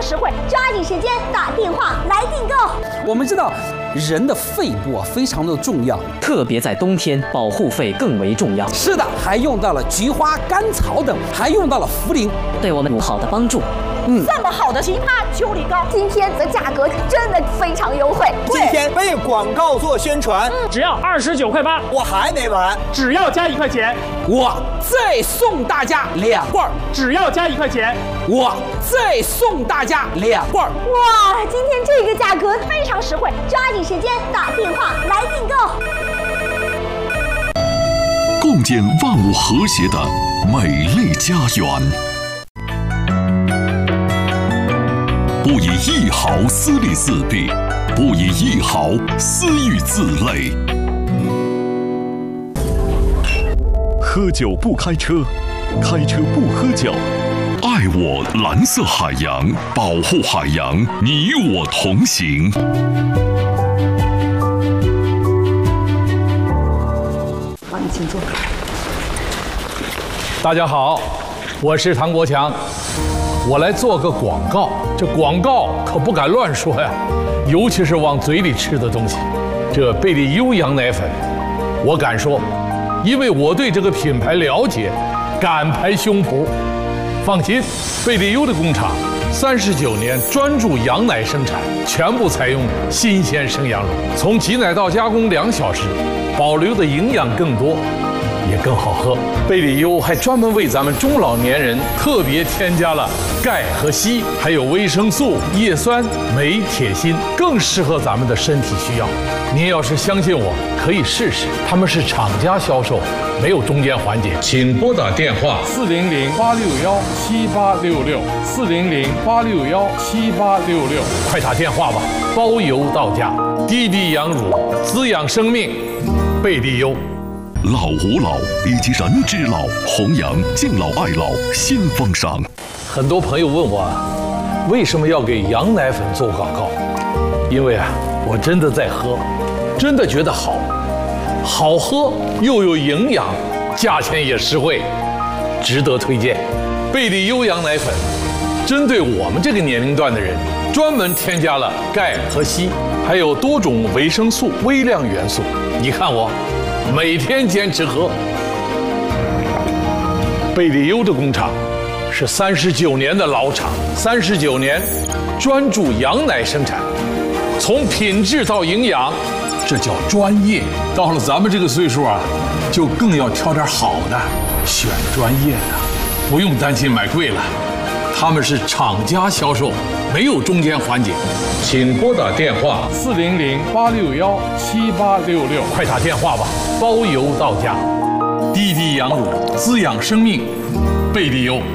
实惠，抓紧时间打电话来订购。 我们知道人的肺部非常的重要， 特别在冬天，保护肺更为重要。 是的，还用到了菊花、甘草等，还用到了茯苓， 对我们有好的帮助。 这么好的奇葩秋梨膏，今天的价格真的非常优惠。 今天为广告做宣传， 只要29.8块， 我还没完， 只要加1块钱， 我再送大家2罐， 只要加1块钱， 我再送大家2罐。 哇，今天这个价格非常实惠，抓紧时间打电话来订购。 共建万物和谐的美丽家园。不以一毫私利私弊，不以一毫私欲自累。喝酒不开车，开车不喝酒。爱我蓝色海洋，保护海洋，你我同行。 好，你请坐。 大家好，我是唐国强。我来做个广告，这广告可不敢乱说呀，尤其是往嘴里吃的东西。这贝利优羊奶粉，我敢说，因为我对这个品牌了解，敢拍胸脯。放心，贝利优的工厂39年专注羊奶生产，全部采用新鲜生羊乳，从挤奶到加工2小时，保留的营养更多。也更好喝。贝利优还专门为咱们中老年人特别添加了钙和硒，还有维生素、叶酸、镁、铁、锌，更适合咱们的身体需要。您要是相信我，可以试试。他们是厂家销售，没有中间环节。请拨打电话400-861-7866，400-861-7866，快打电话吧，包邮到家。滴滴羊乳滋养生命，贝利优。 老吾老以及人之老，弘扬敬老爱老新风尚。 很多朋友问我，为什么要给羊奶粉做广告？因为我真的在喝，真的觉得好，好喝又有营养，价钱也实惠，值得推荐。贝利优羊奶粉针对我们这个年龄段的人，专门添加了钙和硒，还有多种维生素、微量元素。你看我每天坚持喝。贝利优的工厂是39年的老厂，39年专注羊奶生产，从品质到营养，这叫专业。到了咱们这个岁数就更要挑点好的，选专业的，不用担心买贵了。他们是厂家销售，没有中间环节。请拨打电话400-861-7866，快打电话吧，包邮到家。滴滴羊乳滋养生命，贝利优。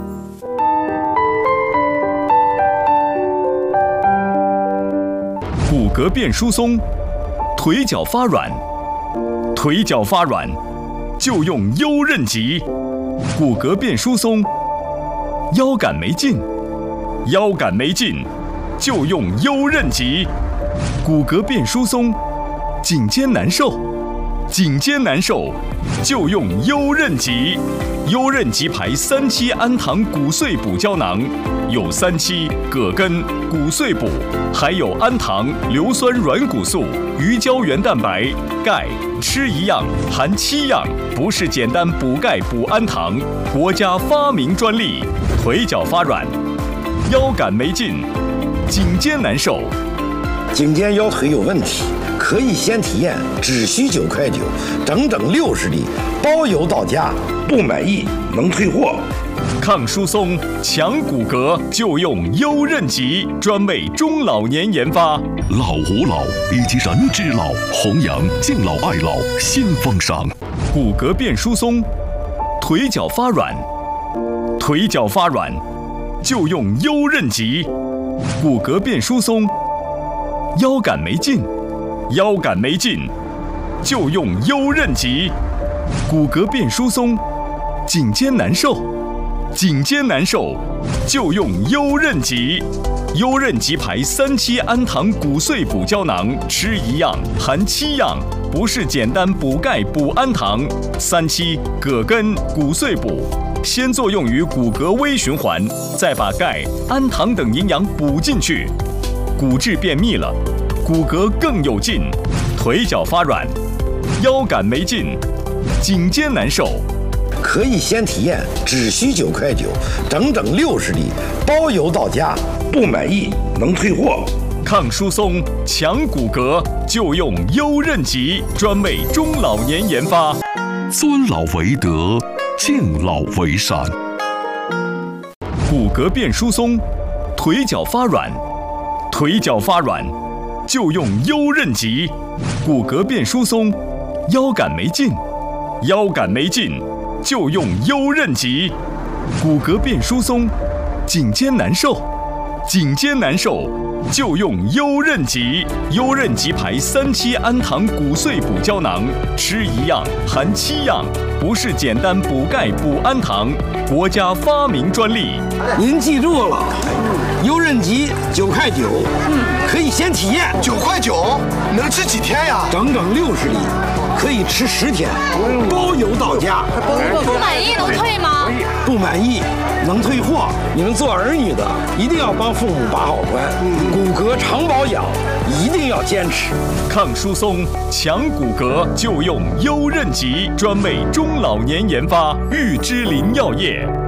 骨骼变疏松，腿脚发软，腿脚发软就用优韧极。骨骼变疏松，腰杆没劲，腰杆没劲就用优韧极。骨骼变疏松，颈肩难受，颈肩难受就用优韧极。优韧极牌3期氨糖骨碎补胶囊，有3期、葛根、骨碎补，还有氨糖、硫酸软骨素、鱼胶原蛋白、钙，吃一样含7样，不是简单补钙补氨糖，国家发明专利。腿脚发软，腰杆没劲，颈肩难受， 颈肩腰腿有问题，可以先体验，只需9.9块，整整60粒，包邮到家，不满意能退货。 抗疏松、强骨骼就用优韧极，专为中老年研发。老吾老以及人之老，弘扬敬老爱老新风尚。骨骼变疏松，腿脚发软，腿脚发软就用优韧极。骨骼变疏松，腰杆没劲，腰杆没劲就用优韧极。骨骼变疏松，颈肩难受，颈肩难受就用优韧极。优韧极牌3期氨糖骨碎补胶囊，吃一样含7样，不是简单补钙补氨糖。3期葛根骨碎补， 先作用于骨骼微循环，再把钙、氨糖等营养补进去，骨质变密了，骨骼更有劲，腿脚发软，腰杆没劲，颈肩难受。 可以先体验，只需9块9，整整60粒，包邮到家，不满意能退货。 抗疏松、强骨骼，就用优韧极，专为中老年研发。 尊老为德，敬老为善。 骨骼变疏松，腿脚发软，腿脚发软，就用优韧极。骨骼变疏松，腰杆没劲，腰杆没劲，就用优韧极。骨骼变疏松，颈肩难受，颈肩难受，就用优韧极。优韧极牌3期氨糖骨碎补胶囊，吃1样含7样，不是简单补钙补氨糖，国家发明专利。 您记住了，优韧极9块9，可以先体验。 9块9，能吃几天呀？ 整整60粒，可以吃10天，包邮到家。 不满意能退吗？ 不满意能退货。你们做儿女的一定要帮父母把好关，骨骼常保养一定要坚持。 抗疏松、强骨骼，就用优韧极，专为中老年研发，玉芝林药业。